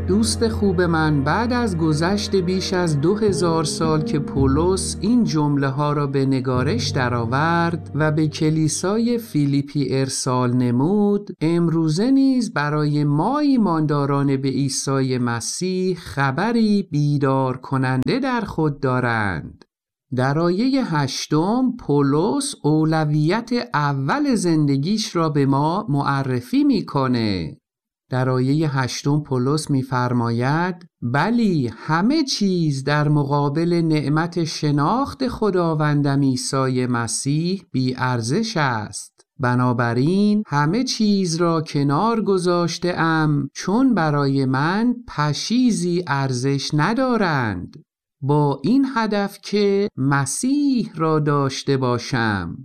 دوست خوب من بعد از گذشت بیش از 2000 سال که پولس این جمله ها را به نگارش درآورد و به کلیسای فیلیپی ارسال نمود، امروزه نیز برای ما ایمانداران به عیسی مسیح خبری بیدار کننده در خود دارند. در آیه 8 پولس اولویت اول زندگیش را به ما معرفی میکنه. در آیه 8 پولس می‌فرماید بلی همه چیز در مقابل نعمت شناخت خداوندم عیسی مسیح بی ارزش است. بنابراین همه چیز را کنار گذاشته ام چون برای من پشیزی ارزش ندارند، با این هدف که مسیح را داشته باشم.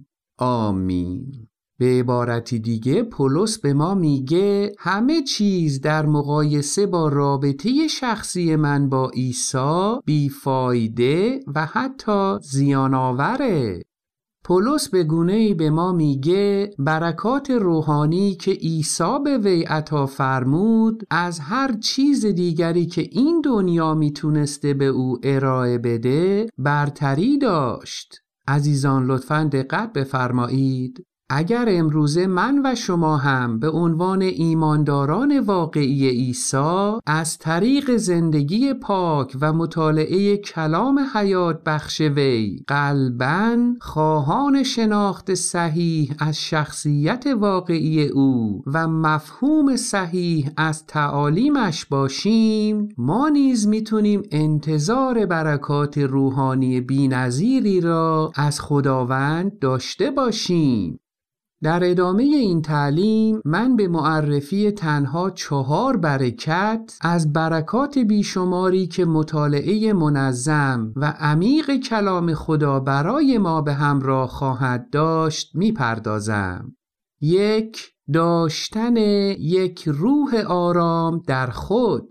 آمین. به عبارتی دیگه پولس به ما میگه همه چیز در مقایسه با رابطه شخصی من با عیسی بیفایده و حتی زیان آوره. پولس به گونه‌ای به ما میگه برکات روحانی که عیسی به وی عطا فرمود از هر چیز دیگری که این دنیا میتونسته به او ارائه بده برتری داشت. عزیزان لطفاً دقت بفرمایید. اگر امروزه من و شما هم به عنوان ایمانداران واقعی عیسی از طریق زندگی پاک و مطالعه کلام حیات بخش وی قلباً خواهان شناخت صحیح از شخصیت واقعی او و مفهوم صحیح از تعالیمش باشیم، ما نیز میتونیم انتظار برکات روحانی بی‌نظیری را از خداوند داشته باشیم. در ادامه این تعلیم من به معرفی تنها 4 برکت از برکات بیشماری که مطالعه منظم و عمیق کلام خدا برای ما به همراه خواهد داشت میپردازم. 1. داشتن یک روح آرام در خود.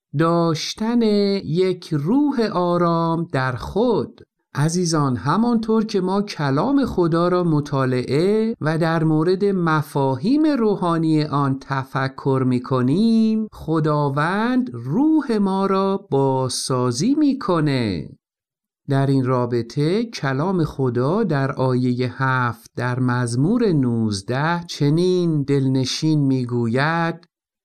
داشتن یک روح آرام در خود. عزیزان همانطور که ما کلام خدا را مطالعه و در مورد مفاهیم روحانی آن تفکر می کنیم، خداوند روح ما را بازسازی می کنه. در این رابطه کلام خدا در آیه 7 در مزمور 19 چنین دلنشین می گوید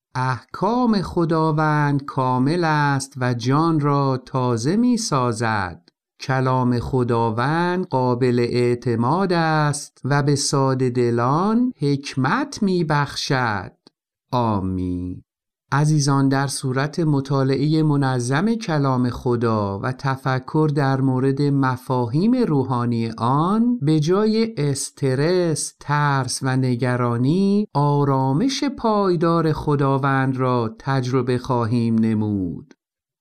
احکام خداوند کامل است و جان را تازه می سازد. کلام خداوند قابل اعتماد است و به ساده دلان حکمت می بخشد. آمین. عزیزان در صورت مطالعه منظم کلام خدا و تفکر در مورد مفاهیم روحانی آن، به جای استرس، ترس و نگرانی، آرامش پایدار خداوند را تجربه خواهیم نمود.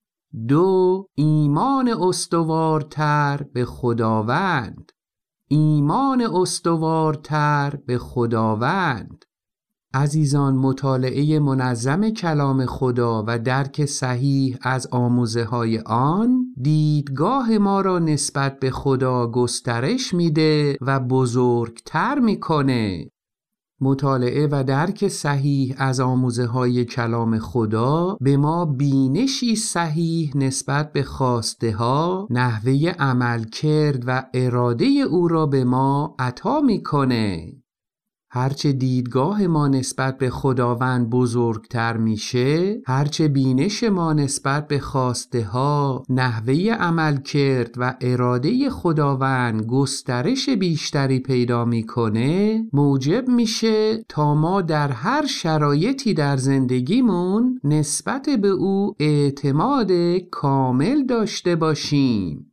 2. ایمان استوارتر به خداوند. ایمان استوارتر به خداوند. عزیزان مطالعه منظم کلام خدا و درک صحیح از آموزه‌های آن دیدگاه ما را نسبت به خدا گسترش میده و بزرگتر میکنه. مطالعه و درک صحیح از آموزه‌های کلام خدا به ما بینشی صحیح نسبت به خواسته‌ها، نحوه عملکرد و اراده او را به ما عطا می‌کنه. هرچه دیدگاه ما نسبت به خداوند بزرگتر میشه، هرچه بینش ما نسبت به خواسته ها، نحوه عمل کرد و اراده خداوند گسترش بیشتری پیدا میکنه، موجب میشه تا ما در هر شرایطی در زندگیمون نسبت به او اعتماد کامل داشته باشیم.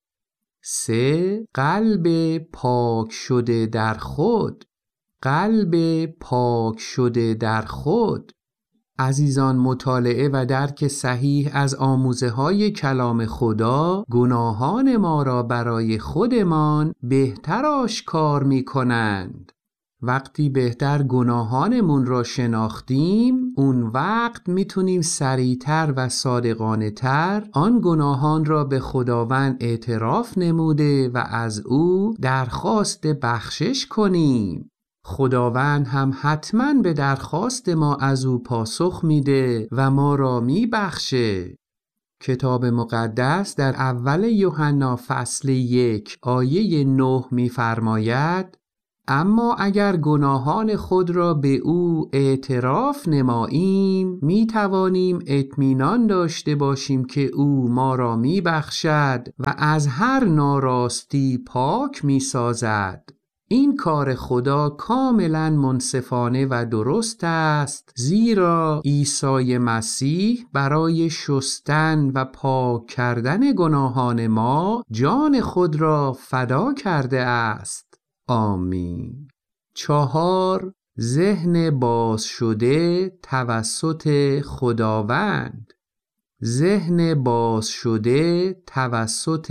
3. قلب پاک شده در خود. قلب پاک شده در خود. عزیزان مطالعه و درک صحیح از آموزه‌های کلام خدا گناهان ما را برای خودمان بهتر آشکار می‌کنند. وقتی بهتر گناهانمون را شناختیم، اون وقت میتونیم سریعتر و صادقانه تر آن گناهان را به خداوند اعتراف نموده و از او درخواست بخشش کنیم. خداوند هم حتما به درخواست ما از او پاسخ میده و ما را میبخشه. کتاب مقدس در اول یوحنا فصل 1 آیه 9 میفرماید: اما اگر گناهان خود را به او اعتراف نماییم میتوانیم اطمینان داشته باشیم که او ما را میبخشد و از هر ناراستی پاک میسازد. این کار خدا کاملا منصفانه و درست است، زیرا عیسی مسیح برای شستن و پاک کردن گناهان ما جان خود را فدا کرده است. آمین. 4. ذهن باز شده توسط خداوند. ذهن باز شده توسط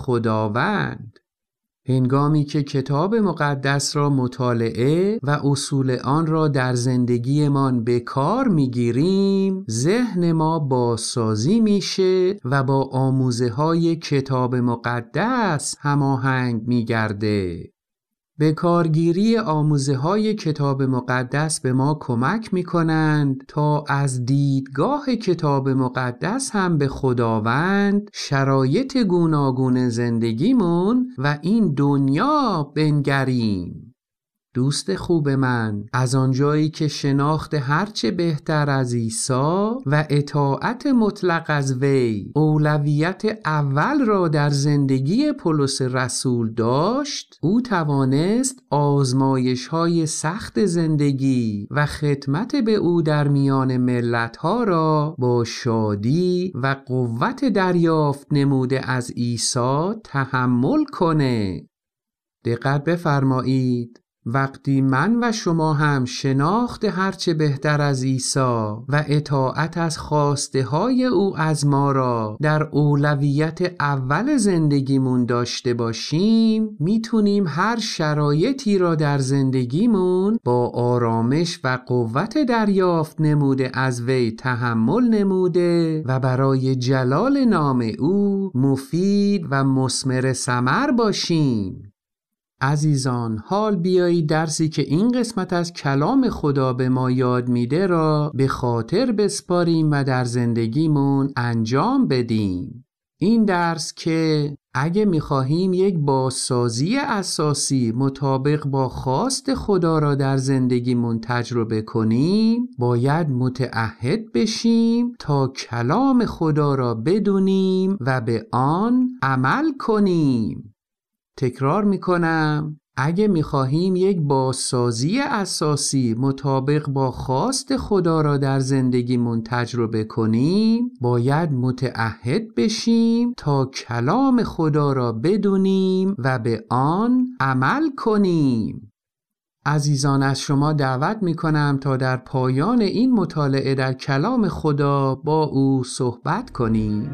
خداوند. هنگامی که کتاب مقدس را مطالعه و اصول آن را در زندگیمان به کار میگیریم، ذهن ما بازسازی میشه و با آموزه های کتاب مقدس هماهنگ میگرده. به کارگیری آموزه های کتاب مقدس به ما کمک می کنند تا از دیدگاه کتاب مقدس هم به خداوند، شرایط گوناگون زندگیمون و این دنیا بنگریم. دوست خوب من، از آنجایی که شناخت هرچه بهتر از عیسی و اطاعت مطلق از وی اولویت اول را در زندگی پولس رسول داشت، او توانست آزمایش‌های سخت زندگی و خدمت به او در میان ملت‌ها را با شادی و قوت دریافت نموده از عیسی تحمل کنه. دقت بفرمایید، وقتی من و شما هم شناخت هرچه بهتر از عیسی و اطاعت از خواسته های او از ما را در اولویت اول زندگیمون داشته باشیم، میتونیم هر شرایطی را در زندگیمون با آرامش و قوت دریافت نموده از وی تحمل نموده و برای جلال نام او مفید و مثمر ثمر باشیم. عزیزان، حال بیایید درسی که این قسمت از کلام خدا به ما یاد میده را به خاطر بسپاریم و در زندگیمون انجام بدیم. این درس که اگه میخواهیم یک بازسازی اساسی مطابق با خواست خدا را در زندگیمون تجربه کنیم، باید متعهد بشیم تا کلام خدا را بدونیم و به آن عمل کنیم. تکرار میکنم، اگه میخواهیم یک بازسازی اساسی مطابق با خواست خدا را در زندگیمون تجربه کنیم، باید متعهد بشیم تا کلام خدا را بدونیم و به آن عمل کنیم. عزیزان، از شما دعوت میکنم تا در پایان این مطالعه در کلام خدا با او صحبت کنیم.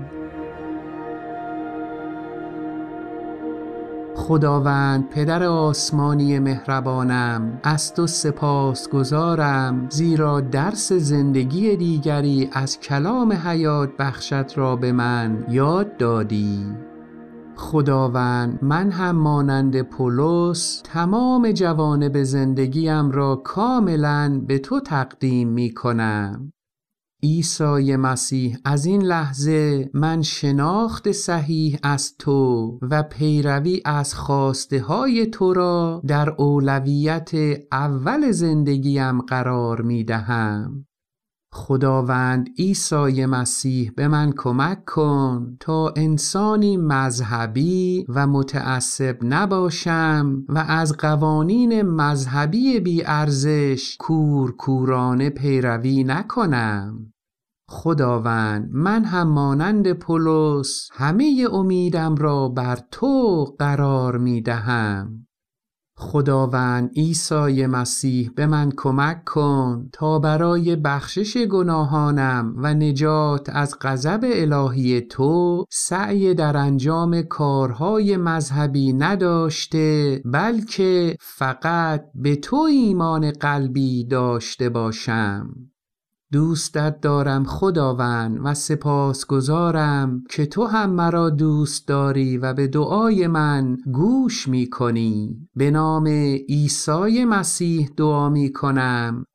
خداوند پدر آسمانی مهربانم، از تو سپاسگزارم، زیرا درس زندگی دیگری از کلام حیات بخشت را به من یاد دادی. خداوند، من هم مانند پولس تمام جوانب زندگیم را کاملا به تو تقدیم می کنم. عیسی مسیح، از این لحظه من شناخت صحیح از تو و پیروی از خواسته های تو را در اولویت اول زندگیم قرار می دهم. خداوند عیسی مسیح، به من کمک کن تا انسانی مذهبی و متعصب نباشم و از قوانین مذهبی بی‌ارزش کورکورانه پیروی نکنم. خداوند، من هم مانند پولس همه امیدم را بر تو قرار می دهم. خداوند عیسی مسیح، به من کمک کن تا برای بخشش گناهانم و نجات از غضب الهی تو سعی در انجام کارهای مذهبی نداشته، بلکه فقط به تو ایمان قلبی داشته باشم. دوستت دارم خداوند و سپاسگزارم که تو هم مرا دوست داری و به دعای من گوش می کنی. به نام عیسی مسیح دعا می کنم.